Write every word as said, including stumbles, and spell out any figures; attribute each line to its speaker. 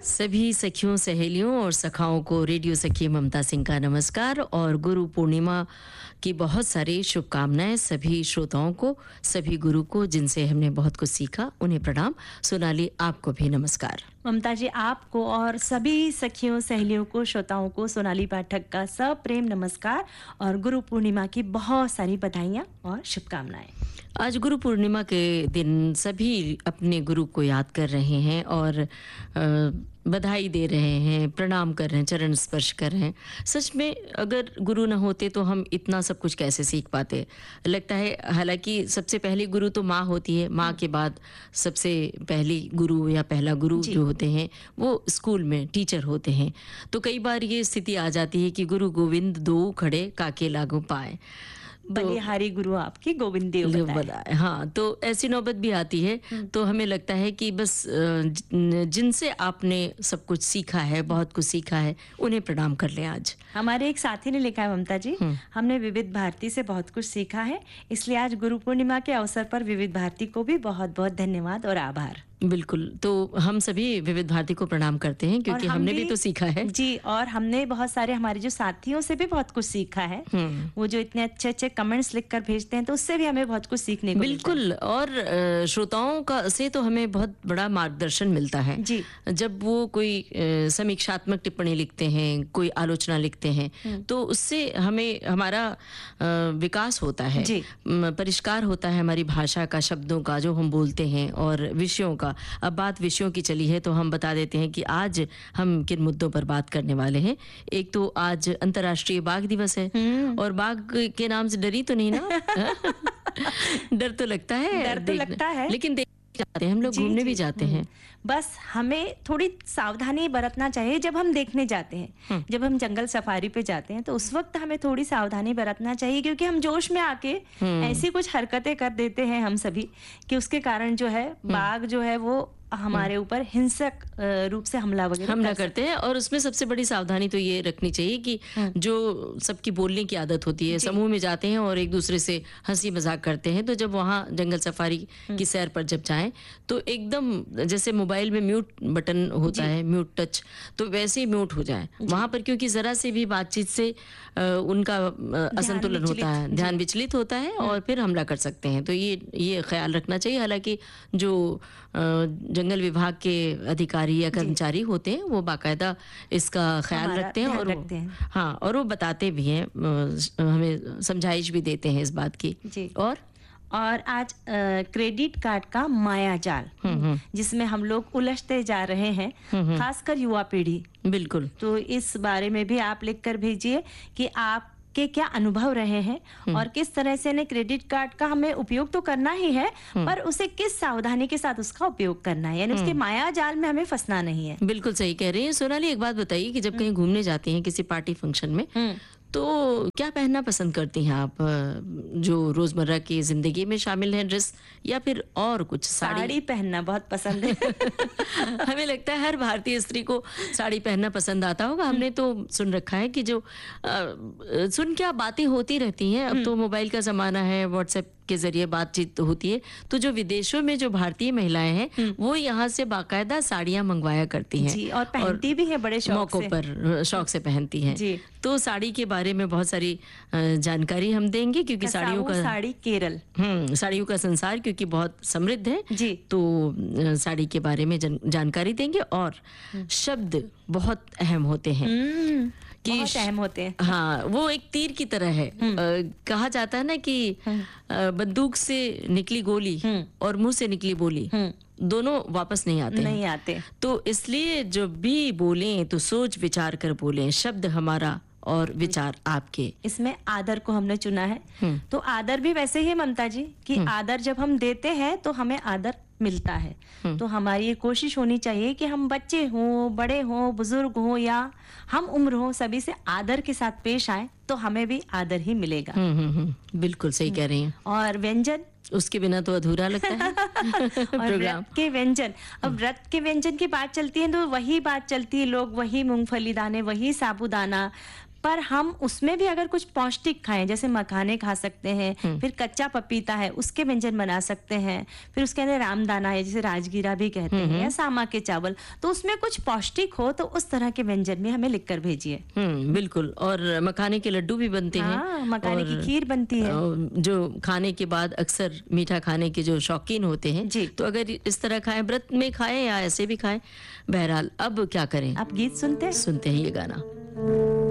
Speaker 1: सभी सखियों, सहेलियों और सखाओं को रेडियो सखी ममता सिंह का नमस्कार और गुरु पूर्णिमा की बहुत सारी शुभकामनाएं सभी श्रोताओं को, सभी गुरु को जिनसे हमने बहुत कुछ सीखा, उन्हें प्रणाम। सोनाली, आपको भी नमस्कार।
Speaker 2: ममता जी, आपको और सभी सखियों, सहेलियों को, श्रोताओं को सोनाली पाठक का सप्रेम नमस्कार और गुरु पूर्णिमा की बहुत सारी बधाइयाँ और शुभकामनाएं।
Speaker 1: आज गुरु पूर्णिमा के दिन सभी अपने गुरु को याद कर रहे हैं और बधाई दे रहे हैं, प्रणाम कर रहे हैं, चरण स्पर्श कर रहे हैं। सच में अगर गुरु न होते तो हम इतना सब कुछ कैसे सीख पाते, लगता है। हालांकि सबसे पहली गुरु तो माँ होती है, माँ के बाद सबसे पहली गुरु या पहला गुरु जो होते हैं वो स्कूल में टीचर होते हैं। तो कई बार ये स्थिति आ जाती है कि गुरु गोविंद दो खड़े काके लागू पाए,
Speaker 2: बलिहारी गुरु आपकी गोविंद देव बताए।
Speaker 1: हाँ, तो ऐसी नौबत भी आती है। तो हमें लगता है कि बस जिनसे आपने सब कुछ सीखा है, बहुत कुछ सीखा है, उन्हें प्रणाम कर लें। आज
Speaker 2: हमारे एक साथी ने लिखा है, ममता जी, हमने विविध भारती से बहुत कुछ सीखा है, इसलिए आज गुरु पूर्णिमा के अवसर पर विविध भारती को भी बहुत बहुत धन्यवाद और आभार।
Speaker 1: बिल्कुल, तो हम सभी विविध भारती को प्रणाम करते हैं क्योंकि हम हमने भी, भी तो सीखा है
Speaker 2: जी। और हमने बहुत सारे हमारे जो साथियों से भी बहुत कुछ सीखा है। वो जो इतने अच्छे अच्छे कमेंट्स लिखकर भेजते हैं, तो उससे भी हमें बहुत कुछ सीखने को
Speaker 1: बिल्कुल। और श्रोताओं का से तो हमें बहुत बड़ा मार्गदर्शन मिलता है जी। जब वो कोई समीक्षात्मक टिप्पणी लिखते हैं, कोई आलोचना लिखते हैं, तो उससे हमें हमारा विकास होता है, परिष्कार होता है हमारी भाषा का, शब्दों का, जो हम बोलते हैं और विषयों का। अब बात विषयों की चली है तो हम बता देते हैं कि आज हम किन मुद्दों पर बात करने वाले हैं। एक तो आज अंतर्राष्ट्रीय बाघ दिवस है और बाघ के नाम से डरी तो नहीं ना? डर तो लगता है,
Speaker 2: डर तो लगता है,
Speaker 1: लेकिन देख जाते हैं हम लोग, घूमने भी जाते हैं।
Speaker 2: बस हमें थोड़ी सावधानी बरतना चाहिए जब हम देखने जाते हैं। जब हम जंगल सफारी पे जाते हैं तो उस वक्त हमें थोड़ी सावधानी बरतना चाहिए, क्योंकि हम जोश में आके ऐसी कुछ हरकतें कर देते हैं हम सभी कि उसके कारण जो है बाघ जो है वो हमारे ऊपर हिंसक रूप से हमला वगैरह
Speaker 1: हमला कर करते हैं। और उसमें सबसे बड़ी सावधानी तो ये रखनी चाहिए कि जो सबकी बोलने की आदत होती है, समूह में जाते हैं और एक दूसरे से हंसी मजाक करते हैं, तो जब वहाँ जंगल सफारी की सैर पर जब जाएं तो एकदम जैसे मोबाइल में म्यूट बटन होता है, म्यूट टच, तो वैसे ही म्यूट हो जाए वहां पर, क्योंकि जरा से भी बातचीत से उनका असंतुलन होता है, ध्यान विचलित होता है और फिर हमला कर सकते हैं। तो ये ये ख्याल रखना चाहिए। हालांकि जो जंगल विभाग के अधिकारी या कर्मचारी होते हैं वो बाकायदा इसका ख्याल रखते हैं और रखते हैं। हाँ, और वो बताते भी हैं, हमें समझाइश भी देते हैं इस बात की। और
Speaker 2: और आज क्रेडिट कार्ड का माया जाल जिसमें हम लोग उलझते जा रहे हैं, खासकर युवा पीढ़ी।
Speaker 1: बिल्कुल,
Speaker 2: तो इस बारे में भी आप लिख कर भेजिए कि आप के क्या अनुभव रहे हैं और किस तरह से ने क्रेडिट कार्ड का हमें उपयोग तो करना ही है, पर उसे किस सावधानी के साथ उसका उपयोग करना है, यानी उसके माया जाल में हमें फंसना नहीं है।
Speaker 1: बिल्कुल सही कह रही हैं सोनाली। एक बात बताइए कि जब कहीं घूमने जाती हैं किसी पार्टी फंक्शन में, तो क्या पहनना पसंद करती हैं आप, जो रोजमर्रा की जिंदगी में शामिल है, ड्रेस या फिर और कुछ?
Speaker 2: साड़ी, साड़ी पहनना बहुत पसंद है।
Speaker 1: हमें लगता है हर भारतीय स्त्री को साड़ी पहनना पसंद आता होगा। हमने तो सुन रखा है कि जो आ, सुन क्या बातें होती रहती हैं। अब तो मोबाइल का जमाना है, व्हाट्सएप के जरिए बातचीत होती है, तो जो विदेशों में जो भारतीय महिलाएं हैं वो यहाँ से बाकायदा साड़ियां मंगवाया करती हैं
Speaker 2: जी, और पहनती और भी है बड़े शौक
Speaker 1: मौकों
Speaker 2: से।
Speaker 1: पर शौक से पहनती हैं जी। तो साड़ी के बारे में बहुत सारी जानकारी हम देंगे, क्योंकि साड़ियों का
Speaker 2: साड़ी केरल
Speaker 1: हम्म साड़ियों का संसार क्योंकि बहुत समृद्ध है जी। तो साड़ी के बारे में जानकारी देंगे और शब्द बहुत अहम होते हैं,
Speaker 2: बहुत अहम होते हैं।
Speaker 1: हाँ, वो एक तीर की तरह है। आ, कहा जाता है ना कि बंदूक से निकली गोली और मुंह से निकली बोली दोनों वापस नहीं आते
Speaker 2: नहीं आते।
Speaker 1: तो इसलिए जब भी बोलें तो सोच विचार कर बोलें, शब्द हमारा और विचार आपके।
Speaker 2: इसमें आदर को हमने चुना है, तो आदर भी वैसे ही ममता जी कि आदर जब हम देते हैं तो हमें आदर मिलता है। तो हमारी ये कोशिश होनी चाहिए कि हम बच्चे हों, बड़े हों, बुजुर्ग हों या हम उम्र हो, सभी से आदर के साथ पेश आए तो हमें भी आदर ही मिलेगा।
Speaker 1: बिल्कुल सही कह रही हैं।
Speaker 2: और व्यंजन,
Speaker 1: उसके बिना तो अधूरा लगता है।
Speaker 2: और व्रत के व्यंजन, अब व्रत के व्यंजन की बात चलती है तो वही बात चलती है, लोग वही मूंगफली दाने, वही साबूदाना, पर हम उसमें भी अगर कुछ पौष्टिक खाएं, जैसे मखाने खा सकते हैं, फिर कच्चा पपीता है उसके व्यंजन बना सकते हैं, फिर उसके अंदर रामदाना है जिसे राजगीरा भी कहते हैं, या सामा के चावल, तो उसमें कुछ पौष्टिक हो तो उस तरह के व्यंजन भी हमें लिखकर भेजिए।
Speaker 1: हम्म, बिल्कुल। और मखाने के लड्डू भी बनते हैं।
Speaker 2: हाँ, मखाने की
Speaker 1: और,
Speaker 2: खीर बनती है।
Speaker 1: अ, जो खाने के बाद अक्सर मीठा खाने के जो शौकीन होते हैं
Speaker 2: जी।
Speaker 1: तो अगर इस तरह खाएं, व्रत में खाएं या ऐसे भी खाएं, बहरहाल अब क्या करें।
Speaker 2: आप गीत सुनते हैं?
Speaker 1: सुनते हैं ये गाना।